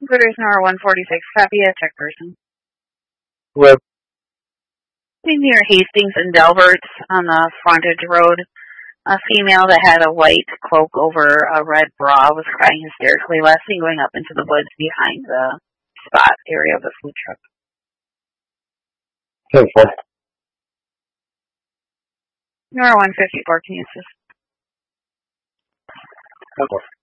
Critters number 146, copy a check person. Hello. Near Hastings and Delberts on the frontage road, a female that had a white cloak over a red bra was crying hysterically, last seen going up into the woods behind the spot area of the food truck. 10-4. Number 154, can you assist? 10-4.